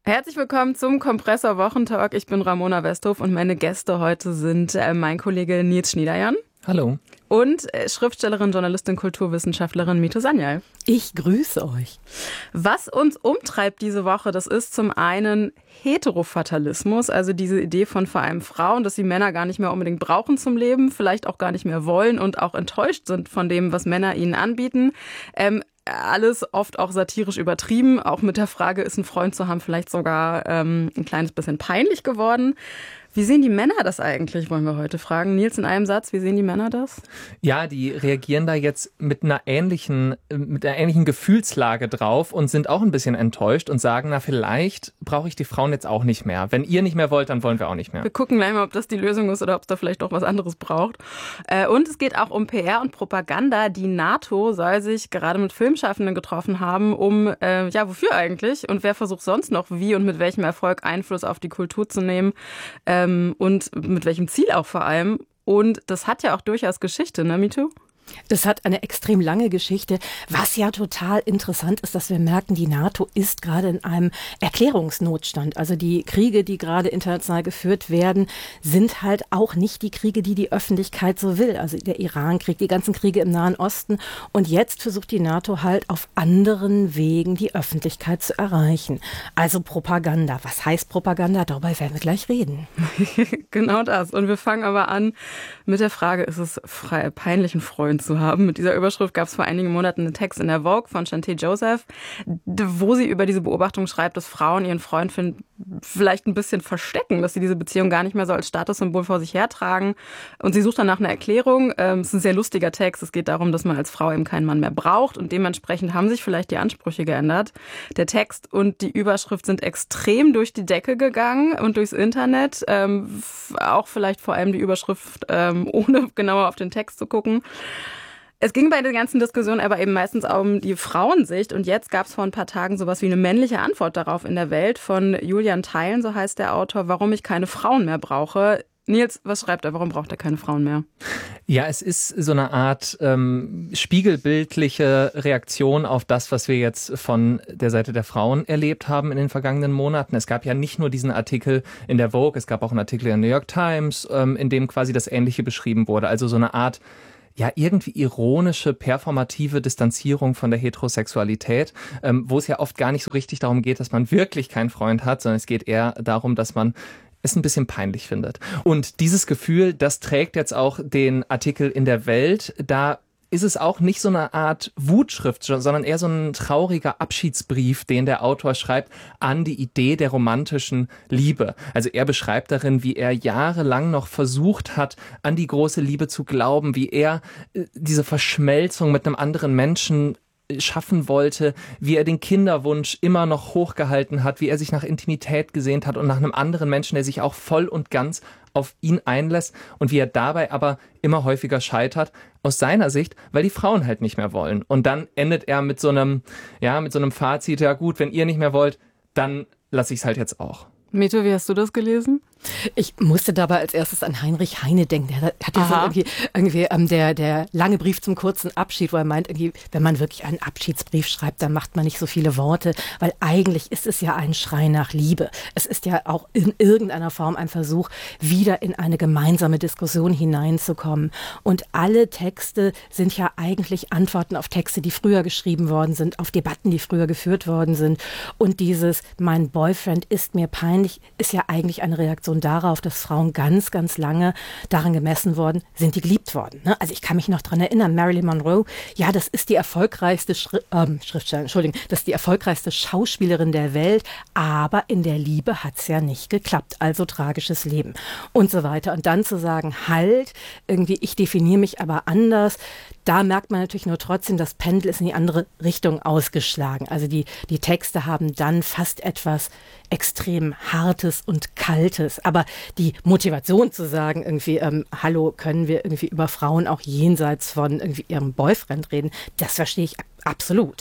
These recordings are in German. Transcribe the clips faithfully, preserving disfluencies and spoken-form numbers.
Herzlich willkommen zum Kompressor Wochentalk. Ich bin Ramona Westhoff und meine Gäste heute sind äh, mein Kollege Nils Schniederjan. Hallo. Und äh, Schriftstellerin, Journalistin, Kulturwissenschaftlerin Mito Sanyal. Ich grüße euch. Was uns umtreibt diese Woche, das ist zum einen Heterofatalismus, also diese Idee von vor allem Frauen, dass sie Männer gar nicht mehr unbedingt brauchen zum Leben, vielleicht auch gar nicht mehr wollen und auch enttäuscht sind von dem, was Männer ihnen anbieten. Ähm, Alles oft auch satirisch übertrieben, auch mit der Frage, ist ein Freund zu haben vielleicht sogar ähm, ein kleines bisschen peinlich geworden. Wie sehen die Männer das eigentlich, wollen wir heute fragen. Nils, in einem Satz, wie sehen die Männer das? Ja, die reagieren da jetzt mit einer ähnlichen, mit einer ähnlichen Gefühlslage drauf und sind auch ein bisschen enttäuscht und sagen, na vielleicht brauche ich die Frauen jetzt auch nicht mehr. Wenn ihr nicht mehr wollt, dann wollen wir auch nicht mehr. Wir gucken gleich mal, ob das die Lösung ist oder ob es da vielleicht doch was anderes braucht. Und es geht auch um P R und Propaganda. Die NATO soll sich gerade mit Filmschaffenden getroffen haben, um, äh, ja, wofür eigentlich? Und wer versucht sonst noch wie und mit welchem Erfolg Einfluss auf die Kultur zu nehmen? Ähm, und mit welchem Ziel auch vor allem. Und das hat ja auch durchaus Geschichte, ne, MeToo? Das hat eine extrem lange Geschichte. Was ja total interessant ist, dass wir merken, die NATO ist gerade in einem Erklärungsnotstand. Also die Kriege, die gerade international geführt werden, sind halt auch nicht die Kriege, die die Öffentlichkeit so will. Also der Irankrieg, die ganzen Kriege im Nahen Osten. Und jetzt versucht die NATO halt auf anderen Wegen die Öffentlichkeit zu erreichen. Also Propaganda. Was heißt Propaganda? Darüber werden wir gleich reden. Genau das. Und wir fangen aber an mit der Frage, ist es frei, peinlichen Freund zu haben. Mit dieser Überschrift gab es vor einigen Monaten einen Text in der Vogue von Chanté Joseph, wo sie über diese Beobachtung schreibt, dass Frauen ihren Freund vielleicht ein bisschen verstecken, dass sie diese Beziehung gar nicht mehr so als Statussymbol vor sich hertragen. Und sie sucht dann nach einer Erklärung. Es ist ein sehr lustiger Text. Es geht darum, dass man als Frau eben keinen Mann mehr braucht und dementsprechend haben sich vielleicht die Ansprüche geändert. Der Text und die Überschrift sind extrem durch die Decke gegangen und durchs Internet. Ähm, auch vielleicht vor allem die Überschrift, ähm, ohne genauer auf den Text zu gucken. Es ging bei der ganzen Diskussion aber eben meistens auch um die Frauensicht und jetzt gab es vor ein paar Tagen sowas wie eine männliche Antwort darauf in der Welt von Julian Theilen, so heißt der Autor, warum ich keine Frauen mehr brauche. Nils, was schreibt er? Warum braucht er keine Frauen mehr? Ja, es ist so eine Art ähm, spiegelbildliche Reaktion auf das, was wir jetzt von der Seite der Frauen erlebt haben in den vergangenen Monaten. Es gab ja nicht nur diesen Artikel in der Vogue, es gab auch einen Artikel in der New York Times, ähm, in dem quasi das Ähnliche beschrieben wurde. Also so eine Art ja, irgendwie ironische, performative Distanzierung von der Heterosexualität, ähm, wo es ja oft gar nicht so richtig darum geht, dass man wirklich keinen Freund hat, sondern es geht eher darum, dass man es ein bisschen peinlich findet. Und dieses Gefühl, das trägt jetzt auch den Artikel in der Welt, da ist es auch nicht so eine Art Wutschrift, sondern eher so ein trauriger Abschiedsbrief, den der Autor schreibt an die Idee der romantischen Liebe. Also er beschreibt darin, wie er jahrelang noch versucht hat, an die große Liebe zu glauben, wie er äh, diese Verschmelzung mit einem anderen Menschen schaffen wollte, wie er den Kinderwunsch immer noch hochgehalten hat, wie er sich nach Intimität gesehnt hat und nach einem anderen Menschen, der sich auch voll und ganz auf ihn einlässt und wie er dabei aber immer häufiger scheitert, aus seiner Sicht, weil die Frauen halt nicht mehr wollen. Und dann endet er mit so einem, ja, mit so einem Fazit, ja gut, wenn ihr nicht mehr wollt, dann lasse ich es halt jetzt auch. Mito, wie hast du das gelesen? Ich musste dabei als erstes an Heinrich Heine denken. Der hat ja so irgendwie, irgendwie ähm, der, der lange Brief zum kurzen Abschied, wo er meint, irgendwie, wenn man wirklich einen Abschiedsbrief schreibt, dann macht man nicht so viele Worte, weil eigentlich ist es ja ein Schrei nach Liebe. Es ist ja auch in irgendeiner Form ein Versuch, wieder in eine gemeinsame Diskussion hineinzukommen. Und alle Texte sind ja eigentlich Antworten auf Texte, die früher geschrieben worden sind, auf Debatten, die früher geführt worden sind. Und dieses, mein Boyfriend ist mir peinlich, ist ja eigentlich eine Reaktion darauf, dass Frauen ganz, ganz lange daran gemessen worden, sind die geliebt worden. Ne? Also ich kann mich noch dran erinnern, Marilyn Monroe, ja, das ist die erfolgreichste Schri- ähm, Schriftstellerin, Entschuldigung, das ist die erfolgreichste Schauspielerin der Welt, aber in der Liebe hat es ja nicht geklappt, also tragisches Leben und so weiter. Und dann zu sagen, halt, irgendwie, ich definiere mich aber anders, da merkt man natürlich nur trotzdem, das Pendel ist in die andere Richtung ausgeschlagen. Also die, die Texte haben dann fast etwas extrem Hartes und Kaltes. Aber die Motivation zu sagen, irgendwie, ähm, hallo, können wir irgendwie über Frauen auch jenseits von irgendwie ihrem Boyfriend reden, das verstehe ich absolut.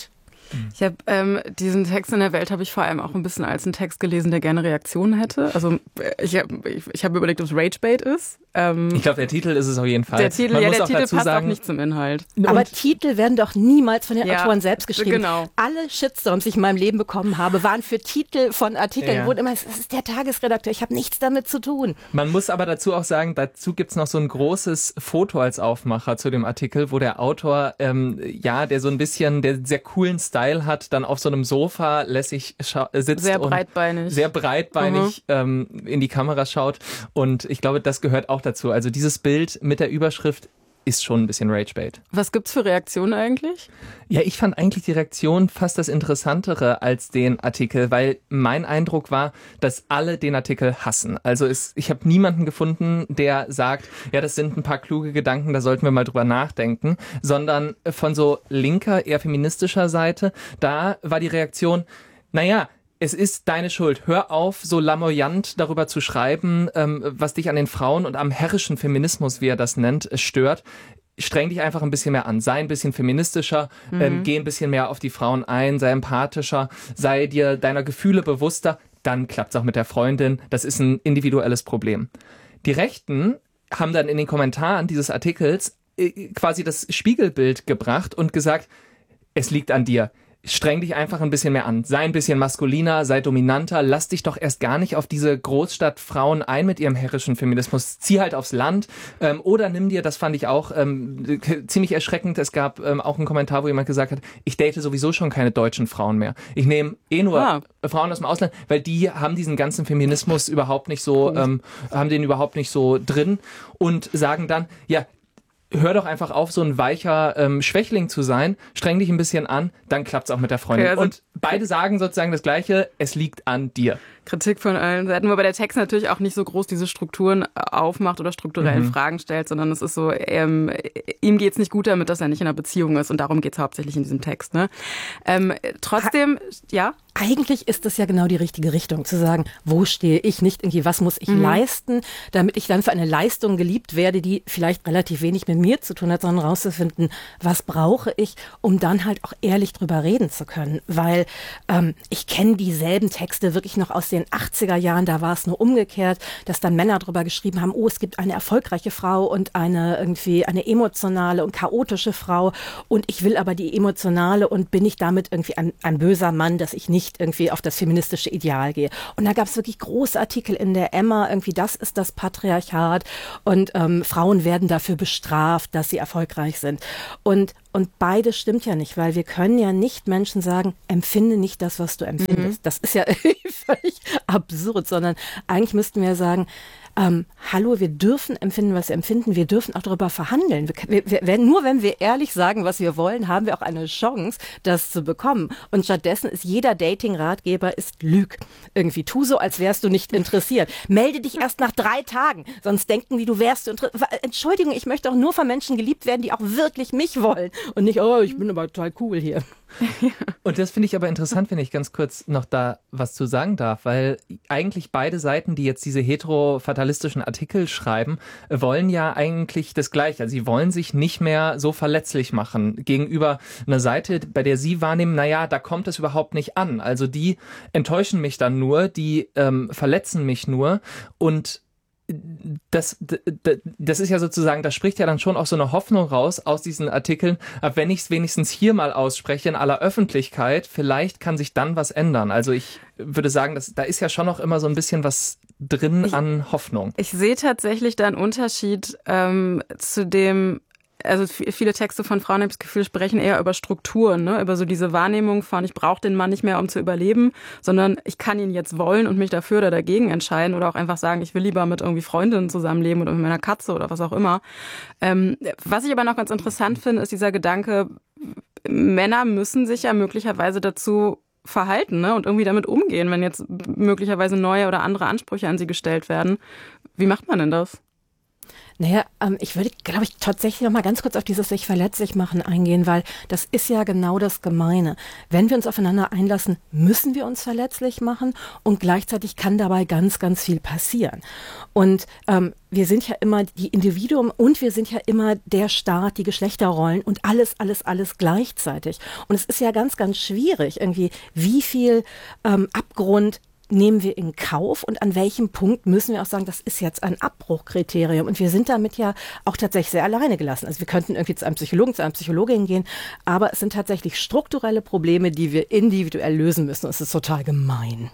Ich habe ähm, diesen Text in der Welt habe ich vor allem auch ein bisschen als einen Text gelesen, der gerne Reaktionen hätte. Also ich habe ich, ich hab überlegt, ob es Ragebait ist. Ähm, ich glaube, der Titel ist es auf jeden Fall. Der Titel, Man ja, muss der auch Titel dazu passt sagen, auch nicht zum Inhalt. Aber und Titel werden doch niemals von den ja, Autoren selbst geschrieben. Genau. Alle Shitstorms, die ich in meinem Leben bekommen habe, waren für Titel von Artikeln, ja. wo immer, es ist der Tagesredakteur, ich habe nichts damit zu tun. Man muss aber dazu auch sagen, dazu gibt's noch so ein großes Foto als Aufmacher zu dem Artikel, wo der Autor, ähm, ja, der so ein bisschen, der sehr coolen Style hat, dann auf so einem Sofa lässig scha- sitzt. Sehr und breitbeinig. Sehr breitbeinig mhm. ähm, in die Kamera schaut. Und ich glaube, das gehört auch dazu. Also dieses Bild mit der Überschrift ist schon ein bisschen Ragebait. Was gibt's für Reaktionen eigentlich? Ja, ich fand eigentlich die Reaktion fast das Interessantere als den Artikel, weil mein Eindruck war, dass alle den Artikel hassen. Also es, ich habe niemanden gefunden, der sagt, ja, das sind ein paar kluge Gedanken, da sollten wir mal drüber nachdenken, sondern von so linker, eher feministischer Seite, da war die Reaktion, naja, es ist deine Schuld. Hör auf, so lamoyant darüber zu schreiben, ähm, was dich an den Frauen und am herrischen Feminismus, wie er das nennt, stört. Streng dich einfach ein bisschen mehr an. Sei ein bisschen feministischer, mhm. ähm, geh ein bisschen mehr auf die Frauen ein, sei empathischer, sei dir deiner Gefühle bewusster. Dann klappt's auch mit der Freundin. Das ist ein individuelles Problem. Die Rechten haben dann in den Kommentaren dieses Artikels äh, quasi das Spiegelbild gebracht und gesagt, es liegt an dir. Streng dich einfach ein bisschen mehr an. Sei ein bisschen maskuliner, sei dominanter. Lass dich doch erst gar nicht auf diese Großstadtfrauen ein mit ihrem herrischen Feminismus. Zieh halt aufs Land. Ähm, oder nimm dir, das fand ich auch ähm, ziemlich erschreckend, es gab ähm, auch einen Kommentar, wo jemand gesagt hat, ich date sowieso schon keine deutschen Frauen mehr. Ich nehme eh nur ah. Frauen aus dem Ausland, weil die haben diesen ganzen Feminismus überhaupt nicht so, ähm, haben den überhaupt nicht so drin und sagen dann, ja, hör doch einfach auf, so ein weicher ähm, Schwächling zu sein, streng dich ein bisschen an, dann klappt's auch mit der Freundin. Okay, also und beide sagen sozusagen das Gleiche, es liegt an dir. Kritik von allen Seiten, wobei der Text natürlich auch nicht so groß diese Strukturen aufmacht oder strukturellen mhm. Fragen stellt, sondern es ist so, ähm, ihm geht's nicht gut damit, dass er nicht in einer Beziehung ist und darum geht's hauptsächlich in diesem Text. Ne? Ähm, trotzdem, ha- ja? Eigentlich ist das ja genau die richtige Richtung, zu sagen, wo stehe ich, nicht irgendwie, was muss ich mhm. leisten, damit ich dann für eine Leistung geliebt werde, die vielleicht relativ wenig mit mir zu tun hat, sondern rauszufinden, was brauche ich, um dann halt auch ehrlich drüber reden zu können. Weil ähm, ich kenne dieselben Texte wirklich noch aus den achtziger Jahren, da war es nur umgekehrt, dass dann Männer drüber geschrieben haben, oh, es gibt eine erfolgreiche Frau und eine irgendwie eine emotionale und chaotische Frau und ich will aber die emotionale und bin ich damit irgendwie ein, ein böser Mann, dass ich nicht irgendwie auf das feministische Ideal gehe. Und da gab es wirklich große Artikel in der Emma, irgendwie das ist das Patriarchat und ähm, Frauen werden dafür bestraft, dass sie erfolgreich sind. Und Und beides stimmt ja nicht, weil wir können ja nicht Menschen sagen, empfinde nicht das, was du empfindest. Mhm. Das ist ja völlig absurd, sondern eigentlich müssten wir sagen, ähm, hallo, wir dürfen empfinden, was wir empfinden. Wir dürfen auch darüber verhandeln. Wir, wir, wenn, nur wenn wir ehrlich sagen, was wir wollen, haben wir auch eine Chance, das zu bekommen. Und stattdessen ist jeder Dating-Ratgeber ist Lüg. Irgendwie tu so, als wärst du nicht interessiert. Melde dich erst nach drei Tagen, sonst denken die, du wärst interessiert. Entschuldigung, ich möchte auch nur von Menschen geliebt werden, die auch wirklich mich wollen. Und nicht, oh, ich bin aber total cool hier. Und das finde ich aber interessant, wenn ich ganz kurz noch da was zu sagen darf, weil eigentlich beide Seiten, die jetzt diese hetero-fatalistischen Artikel schreiben, wollen ja eigentlich das Gleiche. Also sie wollen sich nicht mehr so verletzlich machen gegenüber einer Seite, bei der sie wahrnehmen, naja, da kommt es überhaupt nicht an. Also die enttäuschen mich dann nur, die ähm, verletzen mich nur und Das, das ist ja sozusagen, da spricht ja dann schon auch so eine Hoffnung raus aus diesen Artikeln, aber wenn ich es wenigstens hier mal ausspreche in aller Öffentlichkeit, vielleicht kann sich dann was ändern. Also ich würde sagen, dass, da ist ja schon noch immer so ein bisschen was drin ich, an Hoffnung. Ich sehe tatsächlich da einen Unterschied ähm, zu dem, also viele Texte von Frauen, habe ich das Gefühl, sprechen eher über Strukturen, ne? Über so diese Wahrnehmung von, ich brauche den Mann nicht mehr, um zu überleben, sondern ich kann ihn jetzt wollen und mich dafür oder dagegen entscheiden oder auch einfach sagen, ich will lieber mit irgendwie Freundinnen zusammenleben oder mit meiner Katze oder was auch immer. Ähm, was ich aber noch ganz interessant finde, ist dieser Gedanke, Männer müssen sich ja möglicherweise dazu verhalten, ne? Und irgendwie damit umgehen, wenn jetzt möglicherweise neue oder andere Ansprüche an sie gestellt werden. Wie macht man denn das? Naja, ähm, ich würde, glaube ich, tatsächlich noch mal ganz kurz auf dieses sich verletzlich machen eingehen, weil das ist ja genau das Gemeine. Wenn wir uns aufeinander einlassen, müssen wir uns verletzlich machen und gleichzeitig kann dabei ganz, ganz viel passieren. Und ähm, wir sind ja immer die Individuen und wir sind ja immer der Staat, die Geschlechterrollen und alles, alles, alles gleichzeitig. Und es ist ja ganz, ganz schwierig, irgendwie, wie viel ähm, Abgrund nehmen wir in Kauf und an welchem Punkt müssen wir auch sagen, das ist jetzt ein Abbruchkriterium. Und wir sind damit ja auch tatsächlich sehr alleine gelassen. Also wir könnten irgendwie zu einem Psychologen, zu einer Psychologin gehen, aber es sind tatsächlich strukturelle Probleme, die wir individuell lösen müssen. Und es ist total gemein.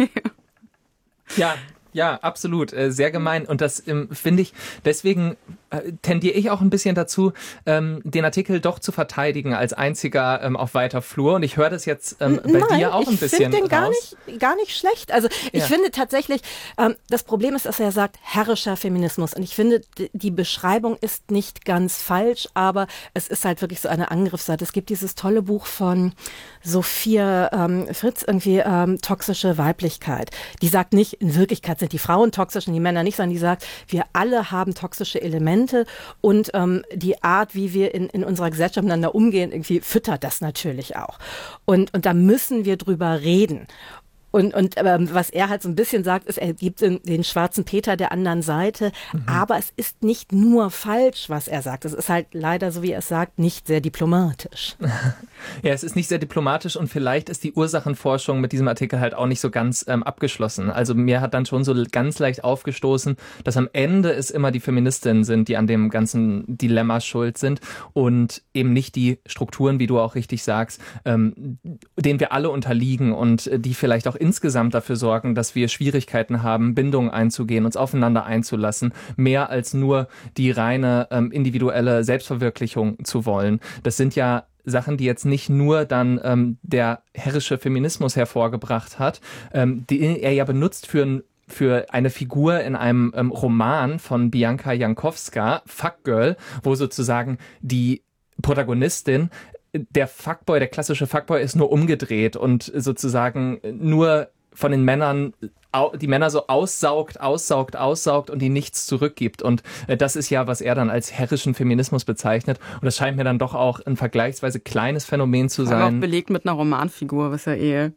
Ja, ja, absolut. Äh, sehr gemein. Und das ähm, finde ich, deswegen äh, tendiere ich auch ein bisschen dazu, ähm, den Artikel doch zu verteidigen als einziger ähm, auf weiter Flur. Und ich höre das jetzt ähm, bei Nein, dir auch ein bisschen ich finde den gar raus. nicht, gar nicht schlecht. Also ich Ja. finde tatsächlich, ähm, das Problem ist, dass er sagt, herrischer Feminismus. Und ich finde, d- die Beschreibung ist nicht ganz falsch, aber es ist halt wirklich so eine Angriffsseite. Es gibt dieses tolle Buch von Sophia ähm, Fritz, irgendwie ähm, toxische Weiblichkeit. Die sagt nicht, in Wirklichkeit sind die Frauen toxisch und die Männer nicht, sondern die sagt, wir alle haben toxische Elemente und ähm, die Art, wie wir in, in unserer Gesellschaft miteinander umgehen, irgendwie füttert das natürlich auch. Und, und da müssen wir drüber reden. Und, und ähm, was er halt so ein bisschen sagt, ist, er gibt den, den schwarzen Peter der anderen Seite. Mhm. Aber es ist nicht nur falsch, was er sagt. Es ist halt leider, so wie er es sagt, nicht sehr diplomatisch. Ja, es ist nicht sehr diplomatisch und vielleicht ist die Ursachenforschung mit diesem Artikel halt auch nicht so ganz ähm, abgeschlossen. Also mir hat dann schon so ganz leicht aufgestoßen, dass am Ende es immer die Feministinnen sind, die an dem ganzen Dilemma schuld sind und eben nicht die Strukturen, wie du auch richtig sagst, ähm, denen wir alle unterliegen und äh, die vielleicht auch insgesamt dafür sorgen, dass wir Schwierigkeiten haben, Bindungen einzugehen, uns aufeinander einzulassen, mehr als nur die reine ähm, individuelle Selbstverwirklichung zu wollen. Das sind ja Sachen, die jetzt nicht nur dann ähm, der herrische Feminismus hervorgebracht hat, ähm, die er ja benutzt für ein für eine Figur in einem ähm, Roman von Bianca Jankowska, Fuckgirl, wo sozusagen die Protagonistin, der Fuckboy, der klassische Fuckboy ist nur umgedreht und sozusagen nur von den Männern die Männer so aussaugt, aussaugt, aussaugt und die nichts zurückgibt. Und äh, das ist ja, was er dann als herrischen Feminismus bezeichnet. Und das scheint mir dann doch auch ein vergleichsweise kleines Phänomen zu sein. Auch belegt mit einer Romanfigur, was ja eh...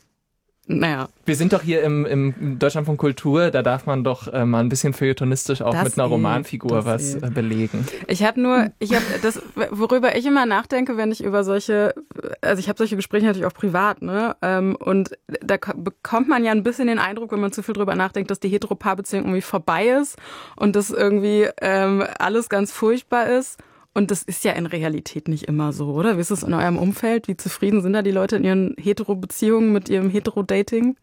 Naja. Wir sind doch hier im, im Deutschlandfunk Kultur, da darf man doch äh, mal ein bisschen feuilletonistisch auch das mit einer eh, Romanfigur was eh. äh, belegen. Ich habe nur, ich habe das, worüber ich immer nachdenke, wenn ich über solche, also ich habe solche Gespräche natürlich auch privat, ne? Und da bekommt man ja ein bisschen den Eindruck, wenn man zu viel drüber nachdenkt, dass die Heteropaarbeziehung irgendwie vorbei ist und dass irgendwie ähm, alles ganz furchtbar ist. Und das ist ja in Realität nicht immer so, oder? Wie ist es in eurem Umfeld? Wie zufrieden sind da die Leute in ihren Hetero-Beziehungen mit ihrem Hetero-Dating?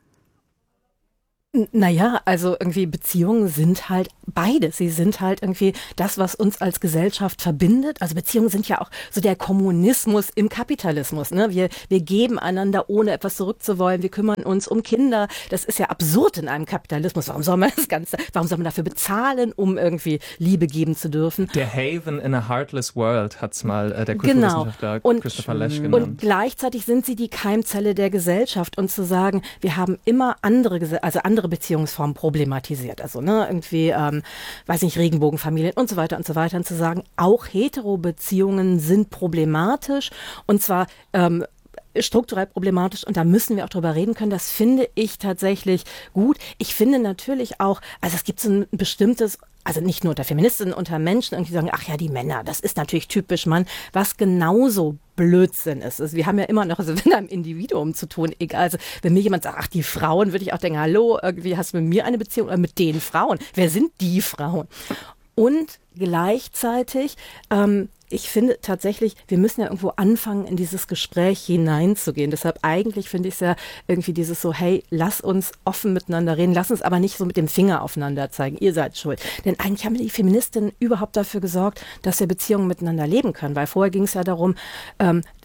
Naja, also irgendwie Beziehungen sind halt beides. Sie sind halt irgendwie das, was uns als Gesellschaft verbindet. Also Beziehungen sind ja auch so der Kommunismus im Kapitalismus. Ne? Wir, wir geben einander, ohne etwas zurückzuwollen. Wir kümmern uns um Kinder. Das ist ja absurd in einem Kapitalismus. Warum soll man das Ganze, warum soll man dafür bezahlen, um irgendwie Liebe geben zu dürfen? Der Haven in a Heartless World hat's mal äh, der Kulturwissenschaftler genau. und, Christopher Lasch genannt. Und gleichzeitig sind sie die Keimzelle der Gesellschaft. Und zu sagen, wir haben immer andere, also andere Beziehungsformen problematisiert. Also ne, irgendwie, ähm, weiß nicht, Regenbogenfamilien und so weiter und so weiter. Und zu sagen, auch Hetero-Beziehungen sind problematisch und zwar ähm, strukturell problematisch und da müssen wir auch drüber reden können. Das finde ich tatsächlich gut. Ich finde natürlich auch, also es gibt so ein bestimmtes, also nicht nur unter Feministinnen, unter Menschen irgendwie sagen, ach ja, die Männer, das ist natürlich typisch Mann, was genauso Blödsinn ist. Also wir haben ja immer noch also mit einem Individuum zu tun, egal. Also wenn mir jemand sagt, ach, die Frauen, würde ich auch denken, hallo, irgendwie hast du mit mir eine Beziehung oder mit den Frauen? Wer sind die Frauen? Und gleichzeitig, ähm, ich finde tatsächlich, wir müssen ja irgendwo anfangen, in dieses Gespräch hineinzugehen. Deshalb eigentlich finde ich es ja irgendwie dieses so, hey, lass uns offen miteinander reden, lass uns aber nicht so mit dem Finger aufeinander zeigen, ihr seid schuld. Denn eigentlich haben die Feministinnen überhaupt dafür gesorgt, dass wir Beziehungen miteinander leben können, weil vorher ging es ja darum, ähm,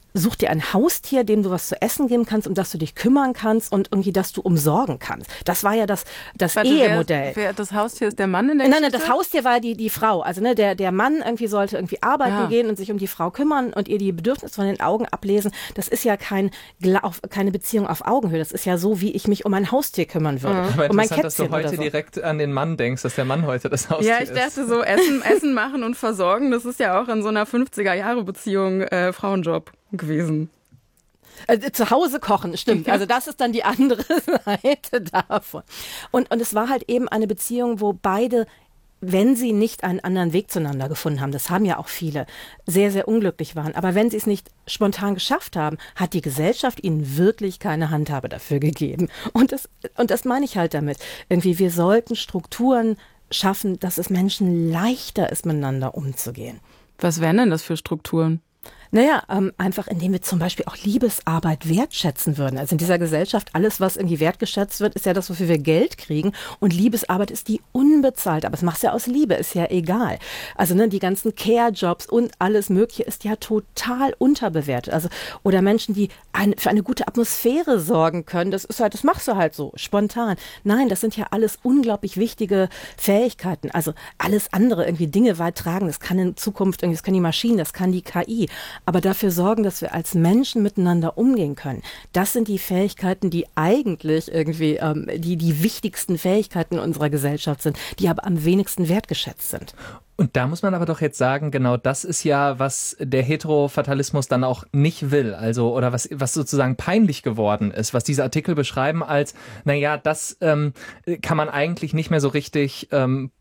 such dir ein Haustier, dem du was zu essen geben kannst, um das du dich kümmern kannst und irgendwie, dass du umsorgen kannst. Das war ja das, das Warte, Ehemodell. Wer, wer, das Haustier ist der Mann in der Nein, Geschichte? nein, das Haustier war die, die Frau. Also ne, der, der Mann irgendwie sollte irgendwie arbeiten Ja. gehen und sich um die Frau kümmern und ihr die Bedürfnisse von den Augen ablesen. Das ist ja kein, auf, keine Beziehung auf Augenhöhe. Das ist ja so, wie ich mich um ein Haustier kümmern würde. Aber um mein interessant, dass du Kätzchen oder heute so. direkt an den Mann denkst, dass der Mann heute das Haustier Ja, ich ist. dachte so, Essen, Essen machen und versorgen, das ist ja auch in so einer fünfziger-Jahre-Beziehung äh, Frauenjob gewesen. Äh, zu Hause kochen, stimmt. Also das ist dann die andere Seite davon. Und, und es war halt eben eine Beziehung, wo beide, wenn sie nicht einen anderen Weg zueinander gefunden haben, das haben ja auch viele, sehr, sehr unglücklich waren. Aber wenn sie es nicht spontan geschafft haben, hat die Gesellschaft ihnen wirklich keine Handhabe dafür gegeben. Und das, und das meine ich halt damit. Irgendwie, wir sollten Strukturen schaffen, dass es Menschen leichter ist, miteinander umzugehen. Was wären denn das für Strukturen? Naja, ähm, einfach indem wir zum Beispiel auch Liebesarbeit wertschätzen würden. Also in dieser Gesellschaft, alles, was irgendwie wertgeschätzt wird, ist ja das, wofür wir Geld kriegen. Und Liebesarbeit ist die unbezahlt. Aber es machst du ja aus Liebe, ist ja egal. Also ne, die ganzen Care-Jobs und alles Mögliche ist ja total unterbewertet. Also oder Menschen, die ein, für eine gute Atmosphäre sorgen können, das ist halt, das machst du halt so, spontan. Nein, das sind ja alles unglaublich wichtige Fähigkeiten. Also alles andere, irgendwie Dinge weit tragen, das kann in Zukunft, das kann die Maschinen, das kann die K I. Aber dafür sorgen, dass wir als Menschen miteinander umgehen können. Das sind die Fähigkeiten, die eigentlich irgendwie ähm, die, die wichtigsten Fähigkeiten unserer Gesellschaft sind, die aber am wenigsten wertgeschätzt sind. Und da muss man aber doch jetzt sagen, genau das ist ja, was der Heterofatalismus dann auch nicht will. Also, oder was, was sozusagen peinlich geworden ist, was diese Artikel beschreiben als, naja, das ähm, kann man eigentlich nicht mehr so richtig ähm,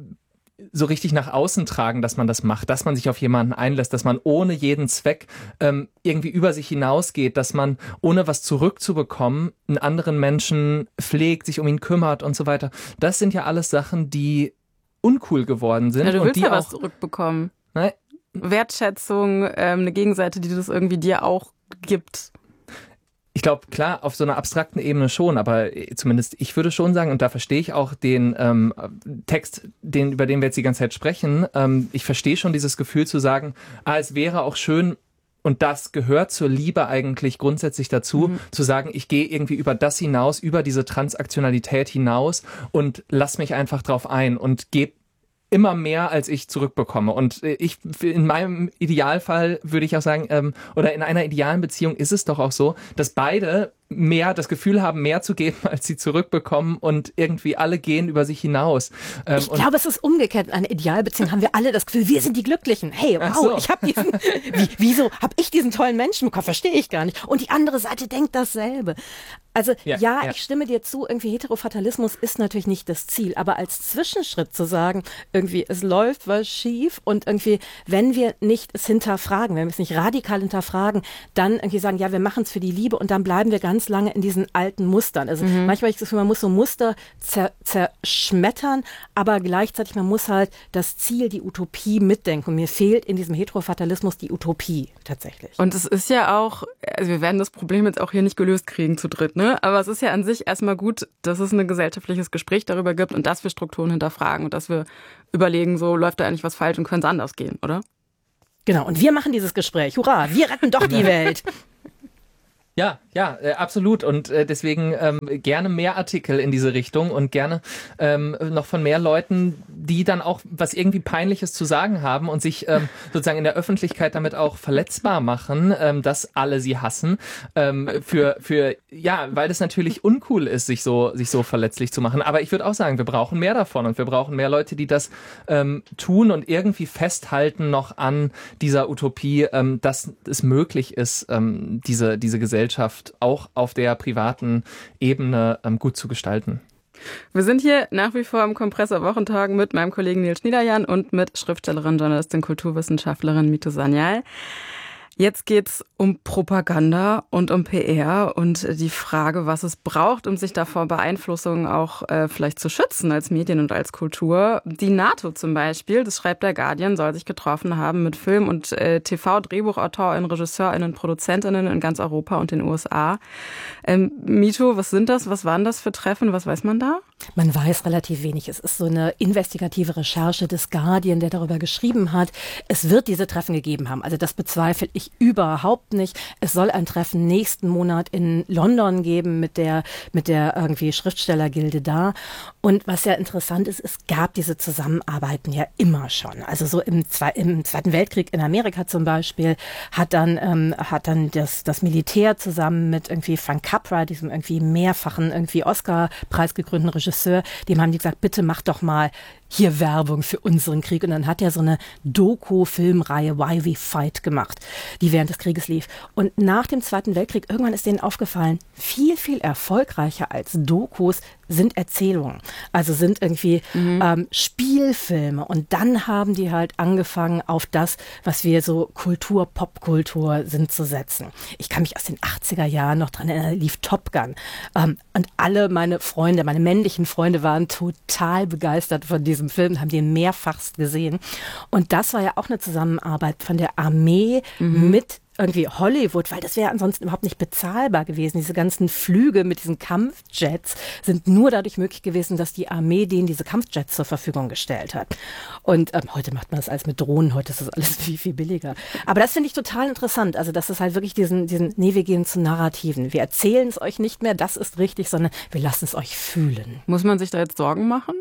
so richtig nach außen tragen, dass man das macht, dass man sich auf jemanden einlässt, dass man ohne jeden Zweck ähm, irgendwie über sich hinausgeht, dass man ohne was zurückzubekommen einen anderen Menschen pflegt, sich um ihn kümmert und so weiter. Das sind ja alles Sachen, die uncool geworden sind. Ja, du und willst die ja auch, was zurückbekommen. Ne? Wertschätzung, ähm, eine Gegenseite, die das irgendwie dir auch gibt. Ich glaube, klar, auf so einer abstrakten Ebene schon, aber zumindest ich würde schon sagen, und da verstehe ich auch den ähm, Text, den, über den wir jetzt die ganze Zeit sprechen, ähm, ich verstehe schon dieses Gefühl zu sagen, ah, es wäre auch schön, und das gehört zur Liebe eigentlich grundsätzlich dazu, mhm. zu sagen, ich gehe irgendwie über das hinaus, über diese Transaktionalität hinaus und lass mich einfach drauf ein und gebe immer mehr, als ich zurückbekomme. Und ich, in meinem Idealfall würde ich auch sagen, ähm, oder in einer idealen Beziehung ist es doch auch so, dass beide mehr das Gefühl haben, mehr zu geben, als sie zurückbekommen und irgendwie alle gehen über sich hinaus. Ähm, ich glaube, es ist umgekehrt. In einer Idealbeziehung haben wir alle das Gefühl, wir sind die Glücklichen. Hey, wow, so. ich habe diesen, wie, wieso habe ich diesen tollen Menschen bekommen? Verstehe ich gar nicht. Und die andere Seite denkt dasselbe. Also ja, ja, ja, ich stimme dir zu, irgendwie Heterofatalismus ist natürlich nicht das Ziel, aber als Zwischenschritt zu sagen, irgendwie es läuft was schief und irgendwie, wenn wir nicht es hinterfragen, wenn wir es nicht radikal hinterfragen, dann irgendwie sagen, ja, wir machen es für die Liebe und dann bleiben wir ganz lange in diesen alten Mustern. Also mhm. manchmal habe ich das Gefühl, man muss so Muster zer- zerschmettern, aber gleichzeitig man muss halt das Ziel, die Utopie mitdenken. Und mir fehlt in diesem Heterofatalismus die Utopie tatsächlich. Und es ist ja auch, also wir werden das Problem jetzt auch hier nicht gelöst kriegen zu dritt, ne? Aber es ist ja an sich erstmal gut, dass es ein gesellschaftliches Gespräch darüber gibt und dass wir Strukturen hinterfragen und dass wir überlegen, so läuft da eigentlich was falsch und könnte es anders gehen, oder? Genau, und wir machen dieses Gespräch. Hurra, wir retten doch die Welt. Ja, ja, äh, absolut. Und äh, deswegen ähm, gerne mehr Artikel in diese Richtung und gerne ähm, noch von mehr Leuten, die dann auch was irgendwie Peinliches zu sagen haben und sich ähm, sozusagen in der Öffentlichkeit damit auch verletzbar machen, ähm, dass alle sie hassen. Ähm, für, für, ja, weil es natürlich uncool ist, sich so, sich so verletzlich zu machen. Aber ich würde auch sagen, wir brauchen mehr davon und wir brauchen mehr Leute, die das ähm, tun und irgendwie festhalten noch an dieser Utopie, ähm, dass es möglich ist, ähm, diese, diese Gesellschaft auch auf der privaten Ebene ähm, gut zu gestalten. Wir sind hier nach wie vor am Kompressor Wochentag mit meinem Kollegen Nils Schniederjan und mit Schriftstellerin, Journalistin, Kulturwissenschaftlerin Mito Sanyal. Jetzt geht's um Propaganda und um P R und die Frage, was es braucht, um sich davor Beeinflussungen auch äh, vielleicht zu schützen als Medien und als Kultur. Die NATO zum Beispiel, das schreibt der Guardian, soll sich getroffen haben mit Film- und äh, T V-DrehbuchautorInnen, RegisseurInnen, ProduzentInnen in ganz Europa und den U S A. Ähm, Mito, was sind das? Was waren das für Treffen? Was weiß man da? Man weiß relativ wenig. Es ist so eine investigative Recherche des Guardian, der darüber geschrieben hat. Es wird diese Treffen gegeben haben. Also das bezweifle ich überhaupt nicht. Es soll ein Treffen nächsten Monat in London geben mit der, mit der irgendwie Schriftstellergilde da. Und was ja interessant ist, es gab diese Zusammenarbeiten ja immer schon. Also so im, Zwe- im Zweiten Weltkrieg in Amerika zum Beispiel hat dann, ähm, hat dann das, das Militär zusammen mit irgendwie Frank Capra, diesem irgendwie mehrfachen irgendwie Oscar-Preis gekrönten Regisseur, dem haben die gesagt, bitte mach doch mal hier Werbung für unseren Krieg. Und dann hat er so eine Doku-Filmreihe Why We Fight gemacht, die während des Krieges lief. Und nach dem Zweiten Weltkrieg, irgendwann ist denen aufgefallen, viel, viel erfolgreicher als Dokus sind Erzählungen. Also sind irgendwie mhm. ähm, Spielfilme. Und dann haben die halt angefangen, auf das, was wir so Kultur, Popkultur sind, zu setzen. Ich kann mich aus den achtziger Jahren noch dran erinnern, lief Top Gun. Ähm, und alle meine Freunde, meine männlichen Freunde waren total begeistert von diesem Film, haben den mehrfachst gesehen. Und das war ja auch eine Zusammenarbeit von der Armee mhm. mit irgendwie Hollywood, weil das wäre ansonsten überhaupt nicht bezahlbar gewesen. Diese ganzen Flüge mit diesen Kampfjets sind nur dadurch möglich gewesen, dass die Armee denen diese Kampfjets zur Verfügung gestellt hat. Und ähm, heute macht man das alles mit Drohnen, heute ist das alles viel, viel billiger. Aber das finde ich total interessant, also dass es halt wirklich diesen, diesen, nee, wir gehen zu Narrativen. Wir erzählen es euch nicht mehr, das ist richtig, sondern wir lassen es euch fühlen. Muss man sich da jetzt Sorgen machen?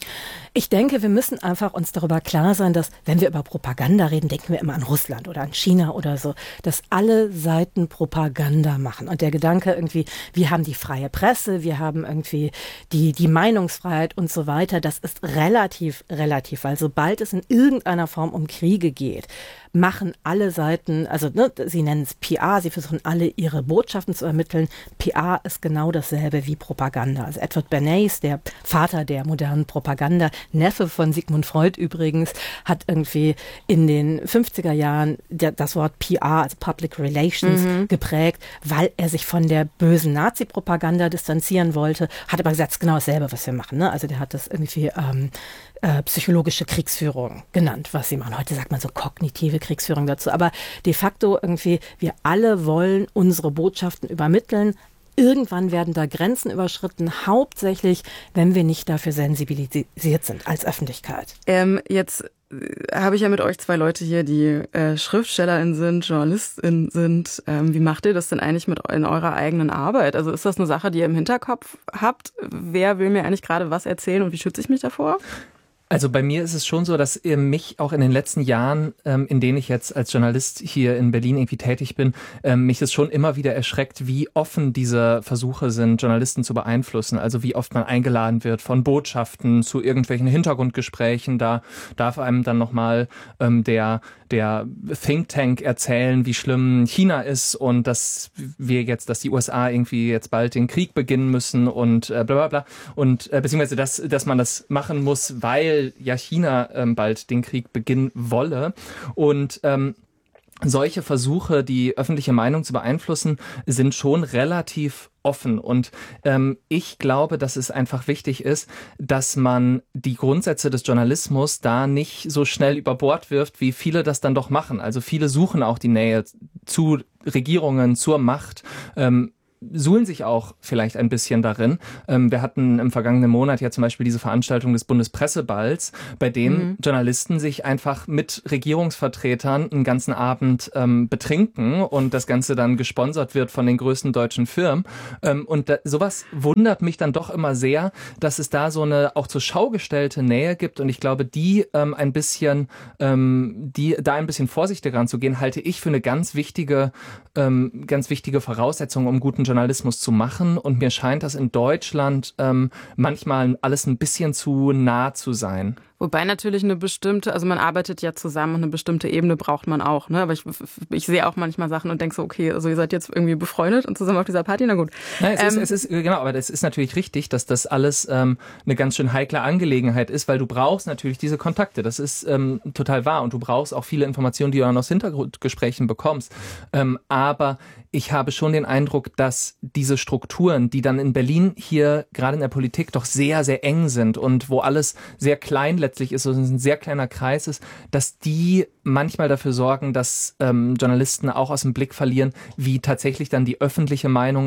Ich denke, wir müssen einfach uns darüber klar sein, dass, wenn wir über Propaganda reden, denken wir immer an Russland oder an China oder so, dass alle Seiten Propaganda machen. Und der Gedanke irgendwie, wir haben die freie Presse, wir haben irgendwie die, die Meinungsfreiheit und so weiter, das ist relativ, relativ, weil sobald es in irgendeiner Form um Kriege geht, machen alle Seiten, also ne, sie nennen es P R, sie versuchen alle ihre Botschaften zu ermitteln. P R ist genau dasselbe wie Propaganda. Also Edward Bernays, der Vater der modernen Propaganda, Neffe von Sigmund Freud übrigens, hat irgendwie in den fünfziger Jahren der, das Wort P R, also Public Relations, mhm. geprägt, weil er sich von der bösen Nazi-Propaganda distanzieren wollte, hat aber gesagt, es ist genau dasselbe, was wir machen. Ne? Also der hat das irgendwie ähm, äh, psychologische Kriegsführung genannt, was sie machen. Heute sagt man so kognitive Kriegsführung dazu. Aber de facto irgendwie, wir alle wollen unsere Botschaften übermitteln. Irgendwann werden da Grenzen überschritten, hauptsächlich, wenn wir nicht dafür sensibilisiert sind als Öffentlichkeit. Ähm, jetzt habe ich ja mit euch zwei Leute hier, die äh, SchriftstellerInnen sind, JournalistInnen sind. Ähm, wie macht ihr das denn eigentlich mit in eurer eigenen Arbeit? Also ist das eine Sache, die ihr im Hinterkopf habt? Wer will mir eigentlich gerade was erzählen und wie schütze ich mich davor? Also bei mir ist es schon so, dass mich auch in den letzten Jahren, ähm, in denen ich jetzt als Journalist hier in Berlin irgendwie tätig bin, ähm, mich es schon immer wieder erschreckt, wie offen diese Versuche sind, Journalisten zu beeinflussen. Also wie oft man eingeladen wird von Botschaften zu irgendwelchen Hintergrundgesprächen. Da darf einem dann nochmal ähm, der der Think Tank erzählen, wie schlimm China ist und dass wir jetzt, dass die U S A irgendwie jetzt bald den Krieg beginnen müssen und äh, bla bla bla. Und äh, beziehungsweise, dass, dass man das machen muss, weil ja China ähm, bald den Krieg beginnen wolle. Und ähm, solche Versuche, die öffentliche Meinung zu beeinflussen, sind schon relativ offen. Und ähm, ich glaube, dass es einfach wichtig ist, dass man die Grundsätze des Journalismus da nicht so schnell über Bord wirft, wie viele das dann doch machen. Also viele suchen auch die Nähe zu Regierungen, zur Macht, ähm, suhlen sich auch vielleicht ein bisschen darin. Ähm, wir hatten im vergangenen Monat ja zum Beispiel diese Veranstaltung des Bundespresseballs, bei dem mhm. Journalisten sich einfach mit Regierungsvertretern einen ganzen Abend ähm, betrinken und das Ganze dann gesponsert wird von den größten deutschen Firmen. Ähm, und da, sowas wundert mich dann doch immer sehr, dass es da so eine auch zur Schau gestellte Nähe gibt. Und ich glaube, die ähm, ein bisschen, ähm, die da ein bisschen vorsichtiger ranzugehen, halte ich für eine ganz wichtige, ähm, ganz wichtige Voraussetzung, um guten Journalismus zu machen. Und mir scheint das in Deutschland ähm, manchmal alles ein bisschen zu nah zu sein. Wobei natürlich eine bestimmte, also man arbeitet ja zusammen und eine bestimmte Ebene braucht man auch, ne? Aber ich, ich sehe auch manchmal Sachen und denke so, okay, also ihr seid jetzt irgendwie befreundet und zusammen auf dieser Party, na gut. Nein, es, ähm, ist, es ist, genau, aber es ist natürlich richtig, dass das alles ähm, eine ganz schön heikle Angelegenheit ist, weil du brauchst natürlich diese Kontakte, das ist ähm, total wahr und du brauchst auch viele Informationen, die du dann aus Hintergrundgesprächen bekommst. Ähm, aber ich habe schon den Eindruck, dass diese Strukturen, die dann in Berlin hier gerade in der Politik doch sehr, sehr eng sind und wo alles sehr klein letztlich ist, so ein sehr kleiner Kreis ist, dass die manchmal dafür sorgen, dass ähm, Journalisten auch aus dem Blick verlieren, wie tatsächlich dann die öffentliche Meinung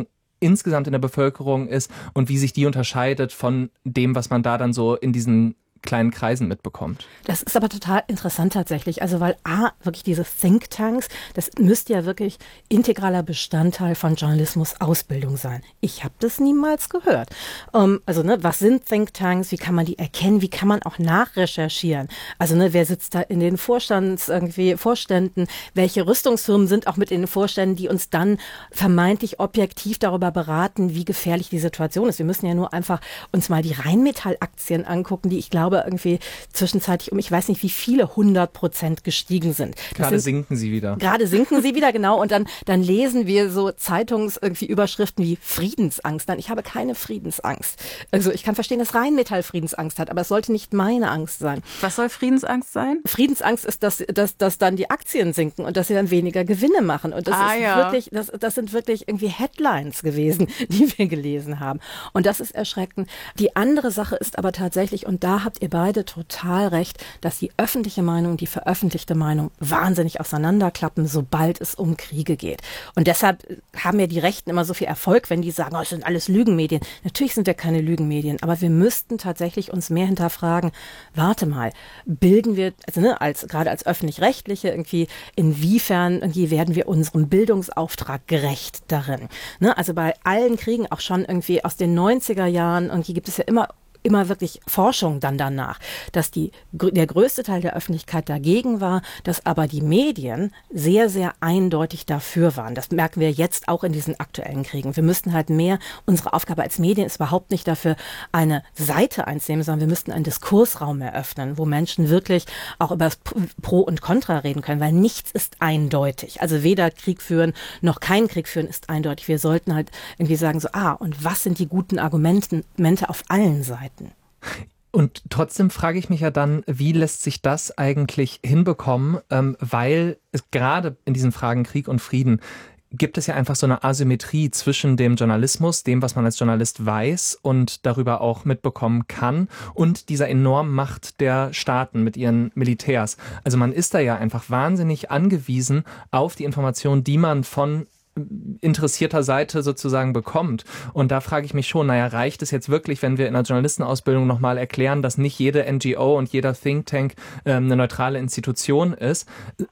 insgesamt in der Bevölkerung ist und wie sich die unterscheidet von dem, was man da dann so in diesen kleinen Kreisen mitbekommt. Das ist aber total interessant tatsächlich. Also weil A, wirklich diese Thinktanks, das müsste ja wirklich integraler Bestandteil von Journalismus-Ausbildung sein. Ich habe das niemals gehört. Um, also ne, was sind Thinktanks? Wie kann man die erkennen? Wie kann man auch nachrecherchieren? Also ne, wer sitzt da in den Vorstands irgendwie Vorständen? Welche Rüstungsfirmen sind auch mit in den Vorständen, die uns dann vermeintlich objektiv darüber beraten, wie gefährlich die Situation ist? Wir müssen ja nur einfach uns mal die Rheinmetall-Aktien angucken, die ich glaube irgendwie zwischenzeitlich um, ich weiß nicht wie viele hundert Prozent gestiegen sind. Das gerade sind, sinken sie wieder. Gerade sinken sie wieder, genau. Und dann, dann lesen wir so Zeitungs irgendwie Überschriften wie Friedensangst. Nein, ich habe keine Friedensangst. Also ich kann verstehen, dass Rheinmetall Friedensangst hat, aber es sollte nicht meine Angst sein. Was soll Friedensangst sein? Friedensangst ist, dass, dass, dass dann die Aktien sinken und dass sie dann weniger Gewinne machen. Und das ah, ist ja. wirklich, das, das sind wirklich irgendwie Headlines gewesen, die wir gelesen haben. Und das ist erschreckend. Die andere Sache ist aber tatsächlich, und da habt ihr beide total recht, dass die öffentliche Meinung und die veröffentlichte Meinung wahnsinnig auseinanderklappen, sobald es um Kriege geht. Und deshalb haben ja die Rechten immer so viel Erfolg, wenn die sagen, oh, es sind alles Lügenmedien. Natürlich sind wir keine Lügenmedien, aber wir müssten tatsächlich uns mehr hinterfragen, warte mal, bilden wir, also ne, als, gerade als Öffentlich-Rechtliche irgendwie, inwiefern irgendwie werden wir unserem Bildungsauftrag gerecht darin? Ne, also bei allen Kriegen, auch schon irgendwie aus den neunziger Jahren, irgendwie gibt es ja immer immer wirklich Forschung dann danach, dass die, der größte Teil der Öffentlichkeit dagegen war, dass aber die Medien sehr, sehr eindeutig dafür waren. Das merken wir jetzt auch in diesen aktuellen Kriegen. Wir müssten halt mehr, unsere Aufgabe als Medien ist überhaupt nicht dafür, eine Seite einzunehmen, sondern wir müssten einen Diskursraum eröffnen, wo Menschen wirklich auch über das Pro und Contra reden können, weil nichts ist eindeutig. Also weder Krieg führen noch kein Krieg führen ist eindeutig. Wir sollten halt irgendwie sagen so, ah, und was sind die guten Argumente auf allen Seiten? Und trotzdem frage ich mich ja dann, wie lässt sich das eigentlich hinbekommen, ähm, weil es gerade in diesen Fragen Krieg und Frieden gibt es ja einfach so eine Asymmetrie zwischen dem Journalismus, dem, was man als Journalist weiß und darüber auch mitbekommen kann, und dieser enormen Macht der Staaten mit ihren Militärs. Also man ist da ja einfach wahnsinnig angewiesen auf die Informationen, die man von interessierter Seite sozusagen bekommt. Und da frage ich mich schon, naja, reicht es jetzt wirklich, wenn wir in der Journalistenausbildung nochmal erklären, dass nicht jede N G O und jeder Think Tank ähm, eine neutrale Institution ist?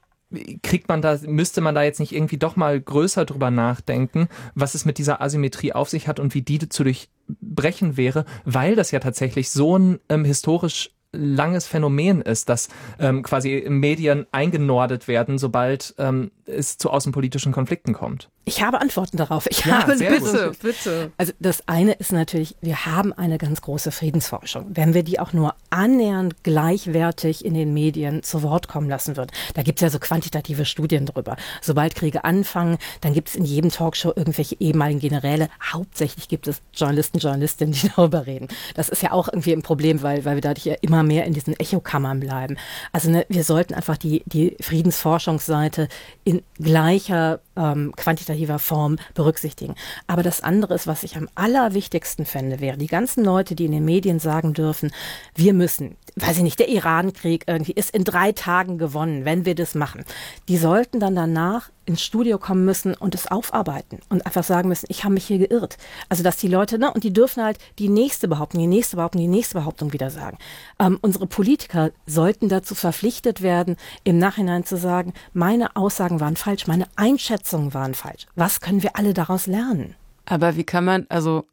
Kriegt man da, müsste man da jetzt nicht irgendwie doch mal größer drüber nachdenken, was es mit dieser Asymmetrie auf sich hat und wie die zu durchbrechen wäre, weil das ja tatsächlich so ein ähm, historisch langes Phänomen ist, dass ähm, quasi Medien eingenordet werden, sobald ähm, es zu außenpolitischen Konflikten kommt. Ich habe Antworten darauf. Ich ja, habe bitte, bitte. Also das eine ist natürlich, wir haben eine ganz große Friedensforschung. Wenn wir die auch nur annähernd gleichwertig in den Medien zu Wort kommen lassen würden. Da gibt es ja so quantitative Studien drüber. Sobald Kriege anfangen, dann gibt es in jedem Talkshow irgendwelche ehemaligen Generäle. Hauptsächlich gibt es Journalisten, Journalistinnen, die darüber reden. Das ist ja auch irgendwie ein Problem, weil, weil wir dadurch ja immer mehr in diesen Echokammern bleiben. Also ne, wir sollten einfach die, die Friedensforschungsseite in gleicher ähm, quantitativer Form berücksichtigen. Aber das andere ist, was ich am allerwichtigsten fände, wäre die ganzen Leute, die in den Medien sagen dürfen, wir müssen, weiß ich nicht, der Iran-Krieg irgendwie ist in drei Tagen gewonnen, wenn wir das machen. Die sollten dann danach ins Studio kommen müssen und es aufarbeiten und einfach sagen müssen, ich habe mich hier geirrt. Also dass die Leute, ne, und die dürfen halt die nächste Behauptung, die nächste Behauptung, die nächste Behauptung wieder sagen. Ähm, unsere Politiker sollten dazu verpflichtet werden, im Nachhinein zu sagen, meine Aussagen waren falsch, meine Einschätzungen waren falsch. Was können wir alle daraus lernen? Aber wie kann man, also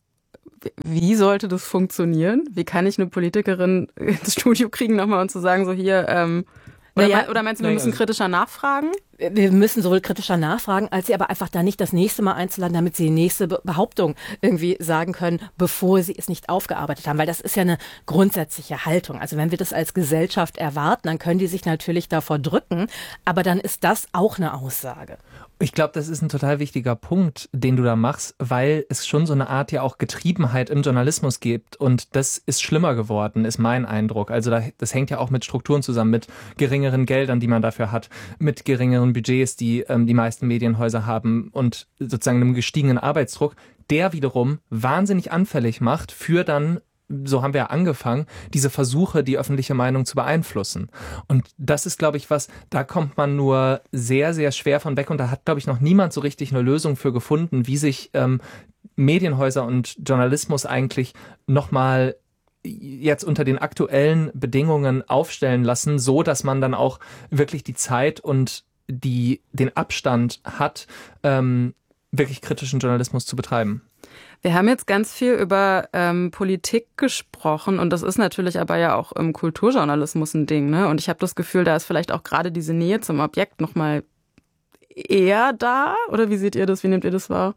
wie sollte das funktionieren? Wie kann ich eine Politikerin ins Studio kriegen nochmal und zu sagen, so hier, ähm, oder, naja, mein, oder meinst du, wir naja, müssen also kritischer nachfragen? Wir müssen sowohl kritischer nachfragen, als sie aber einfach da nicht das nächste Mal einzuladen, damit sie die nächste Behauptung irgendwie sagen können, bevor sie es nicht aufgearbeitet haben. Weil das ist ja eine grundsätzliche Haltung. Also wenn wir das als Gesellschaft erwarten, dann können die sich natürlich davor drücken, aber dann ist das auch eine Aussage. Ich glaube, das ist ein total wichtiger Punkt, den du da machst, weil es schon so eine Art ja auch Getriebenheit im Journalismus gibt, und das ist schlimmer geworden, ist mein Eindruck. Also da, das hängt ja auch mit Strukturen zusammen, mit geringeren Geldern, die man dafür hat, mit geringeren Budgets, die ähm, die meisten Medienhäuser haben, und sozusagen einem gestiegenen Arbeitsdruck, der wiederum wahnsinnig anfällig macht für dann, so haben wir ja angefangen, diese Versuche, die öffentliche Meinung zu beeinflussen. Und das ist, glaube ich, was, da kommt man nur sehr, sehr schwer von weg. Und da hat, glaube ich, noch niemand so richtig eine Lösung für gefunden, wie sich ähm, Medienhäuser und Journalismus eigentlich nochmal jetzt unter den aktuellen Bedingungen aufstellen lassen, so dass man dann auch wirklich die Zeit und die, den Abstand hat, ähm, wirklich kritischen Journalismus zu betreiben. Wir haben jetzt ganz viel über ähm, Politik gesprochen und das ist natürlich aber ja auch im Kulturjournalismus ein Ding, ne? Und ich habe das Gefühl, da ist vielleicht auch gerade diese Nähe zum Objekt nochmal eher da. Oder wie seht ihr das? Wie nehmt ihr das wahr?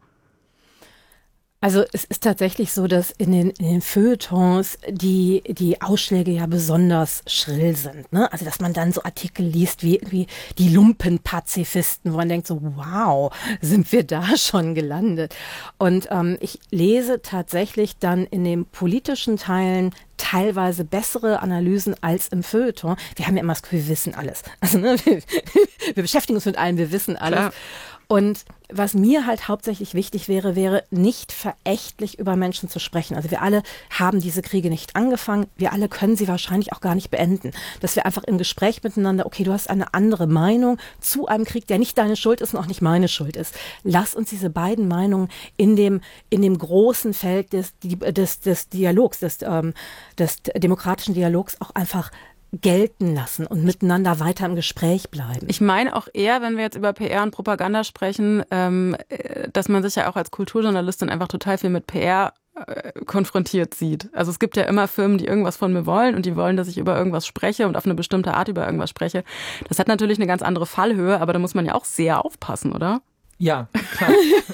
Also es ist tatsächlich so, dass in den, in den Feuilletons die, die Ausschläge ja besonders schrill sind. Ne? Also dass man dann so Artikel liest wie irgendwie die Lumpenpazifisten, wo man denkt so, wow, sind wir da schon gelandet? Und ähm, ich lese tatsächlich dann in den politischen Teilen teilweise bessere Analysen als im Feuilleton. Wir haben ja immer das Gefühl, wir wissen alles. Also ne, wir, wir beschäftigen uns mit allem, wir wissen alles. Klar. Und was mir halt hauptsächlich wichtig wäre, wäre nicht verächtlich über Menschen zu sprechen. Also wir alle haben diese Kriege nicht angefangen. Wir alle können sie wahrscheinlich auch gar nicht beenden. Dass wir einfach im Gespräch miteinander, okay, du hast eine andere Meinung zu einem Krieg, der nicht deine Schuld ist und auch nicht meine Schuld ist. Lass uns diese beiden Meinungen in dem, in dem großen Feld des, des, des Dialogs, des, ähm, des demokratischen Dialogs auch einfach gelten lassen und miteinander weiter im Gespräch bleiben. Ich meine auch eher, wenn wir jetzt über P R und Propaganda sprechen, ähm, dass man sich ja auch als Kulturjournalistin einfach total viel mit P R äh, konfrontiert sieht. Also es gibt ja immer Firmen, die irgendwas von mir wollen und die wollen, dass ich über irgendwas spreche und auf eine bestimmte Art über irgendwas spreche. Das hat natürlich eine ganz andere Fallhöhe, aber da muss man ja auch sehr aufpassen, oder? Ja, klar.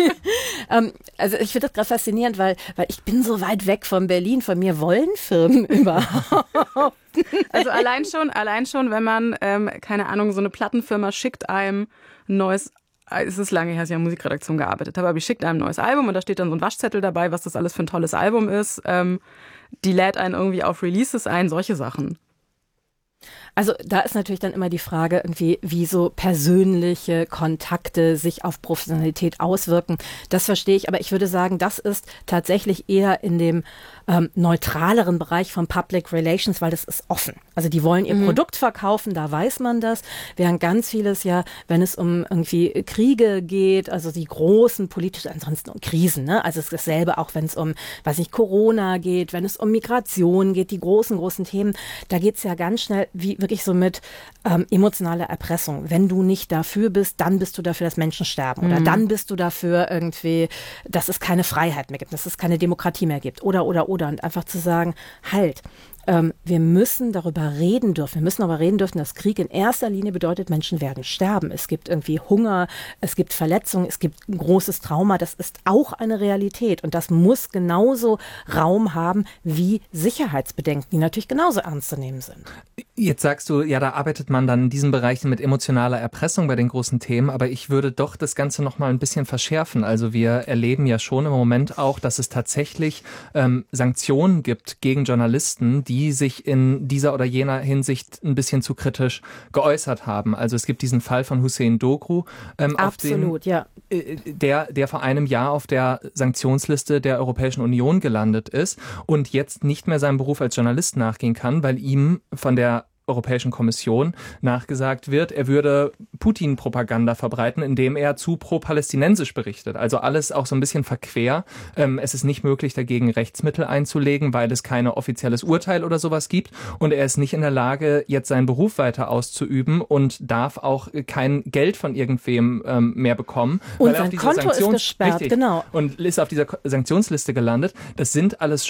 ähm, also ich finde das gerade faszinierend, weil, weil ich bin so weit weg von Berlin, von mir wollen Firmen überhaupt. Also allein schon, allein schon, wenn man, ähm, keine Ahnung, so eine Plattenfirma schickt einem ein neues, es ist lange her, dass ich in der Musikredaktion gearbeitet habe, aber die schickt einem ein neues Album und da steht dann so ein Waschzettel dabei, was das alles für ein tolles Album ist. Ähm, die lädt einen irgendwie auf Releases ein, solche Sachen. Also da ist natürlich dann immer die Frage, irgendwie, wie so persönliche Kontakte sich auf Professionalität auswirken. Das verstehe ich, aber ich würde sagen, das ist tatsächlich eher in dem ähm, neutraleren Bereich von Public Relations, weil das ist offen. Also die wollen ihr mhm. Produkt verkaufen, da weiß man das. Während ganz vieles ja, wenn es um irgendwie Kriege geht, also die großen politischen, ansonsten um Krisen, ne? Also es ist dasselbe auch, wenn es um, weiß nicht, Corona geht, wenn es um Migration geht, die großen, großen Themen, da geht es ja ganz schnell wie wirklich so mit ähm, emotionaler Erpressung. Wenn du nicht dafür bist, dann bist du dafür, dass Menschen sterben. Oder mhm. dann bist du dafür irgendwie, dass es keine Freiheit mehr gibt, dass es keine Demokratie mehr gibt. Oder, oder, oder. Und einfach zu sagen, halt, ähm, wir müssen darüber reden dürfen. Wir müssen darüber reden dürfen, dass Krieg in erster Linie bedeutet, Menschen werden sterben. Es gibt irgendwie Hunger, es gibt Verletzungen, es gibt ein großes Trauma. Das ist auch eine Realität. Und das muss genauso Raum haben wie Sicherheitsbedenken, die natürlich genauso ernst zu nehmen sind. Jetzt sagst du, ja, da arbeitet man dann in diesen Bereichen mit emotionaler Erpressung bei den großen Themen, aber ich würde doch das Ganze noch mal ein bisschen verschärfen. Also wir erleben ja schon im Moment auch, dass es tatsächlich ähm, Sanktionen gibt gegen Journalisten, die sich in dieser oder jener Hinsicht ein bisschen zu kritisch geäußert haben. Also es gibt diesen Fall von Hussein Doğru, ähm, Absolut, auf den, ja. äh, der, der vor einem Jahr auf der Sanktionsliste der Europäischen Union gelandet ist und jetzt nicht mehr seinem Beruf als Journalist nachgehen kann, weil ihm von der Europäischen Kommission nachgesagt wird, er würde Putin-Propaganda verbreiten, indem er zu pro-palästinensisch berichtet. Also alles auch so ein bisschen verquer. Ähm, es ist nicht möglich, dagegen Rechtsmittel einzulegen, weil es kein offizielles Urteil oder sowas gibt. Und er ist nicht in der Lage, jetzt seinen Beruf weiter auszuüben und darf auch kein Geld von irgendwem ähm, mehr bekommen. Und sein Konto Sanktions- ist gesperrt, richtig, genau. Und ist auf dieser Sanktionsliste gelandet. Das sind alles